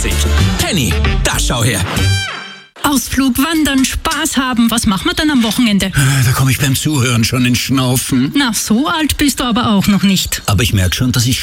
Henny, da schau her. Ausflug, Wandern, Spaß haben. Was machen wir dann am Wochenende? Da komme ich beim Zuhören schon ins Schnaufen. Na, so alt bist du aber auch noch nicht. Aber ich merke schon, dass ich